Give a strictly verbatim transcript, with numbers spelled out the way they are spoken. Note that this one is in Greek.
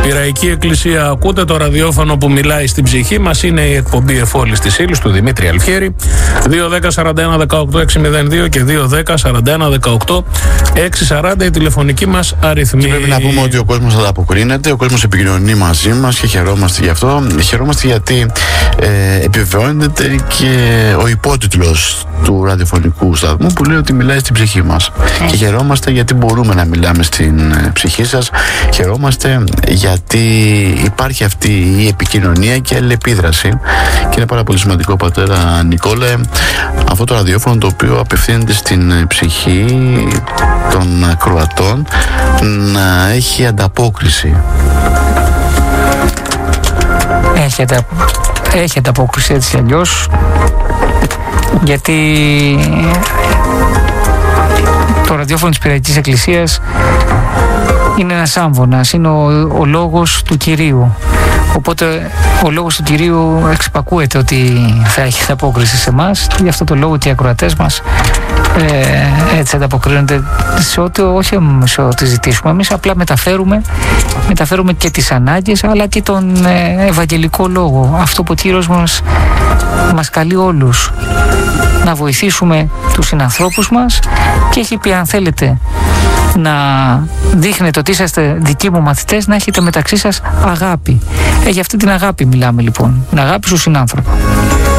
Πειραϊκή Εκκλησία, ακούτε το ραδιόφωνο που μιλάει στην ψυχή μας. Είναι η εκπομπή Εφόλης της Ήλης του Δημήτρη Αλφιέρη. δύο δέκα σαράντα ένα δεκαοκτώ εξακόσια δύο και δύο δέκα σαράντα ένα δεκαοκτώ εξακόσια σαράντα η τηλεφωνική μας αριθμή. Και πρέπει να πούμε ότι ο κόσμος ανταποκρίνεται, ο κόσμος επικοινωνεί μαζί μας και χαιρόμαστε γι' αυτό. Χαιρόμαστε γιατί ε, επιβεβαιώνεται και ο υπότιτλος του ραδιοφωνικού σταθμού που λέει ότι μιλάει στην ψυχή μας. Και χαιρόμαστε γιατί μπορούμε να μιλάμε στην ψυχή σας. Χαιρόμαστε γιατί υπάρχει αυτή η επικοινωνία και αλληλεπίδραση. Και είναι πάρα πολύ σημαντικό, πατέρα Νικόλε, αυτό το ραδιόφωνο το οποίο απευθύνεται στην ψυχή των ακροατών να έχει ανταπόκριση. Έχει, αντα... έχει ανταπόκριση έτσι αλλιώς, γιατί το ραδιόφωνο της Πειραϊκής Εκκλησίας είναι ένας άμβονας, είναι ο, ο λόγος του Κυρίου. Οπότε ο λόγος του Κυρίου εξυπακούεται ότι θα έχει ανταπόκριση σε εμάς, και γι' αυτό το λόγο και οι ακροατές μας ε, έτσι ανταποκρίνονται σε ό,τι, όχι σε ό,τι ζητήσουμε. Εμείς απλά μεταφέρουμε, μεταφέρουμε και τις ανάγκες, αλλά και τον ε, ευαγγελικό λόγο. Αυτό που ο Κύριος μας, μας καλεί όλους να βοηθήσουμε τους συνανθρώπους μας, και έχει πει, αν θέλετε να δείχνετε ότι είσαστε δικοί μου μαθητές, να έχετε μεταξύ σας αγάπη. Ε, για αυτή την αγάπη μιλάμε λοιπόν, την αγάπη στον συνάνθρωπο.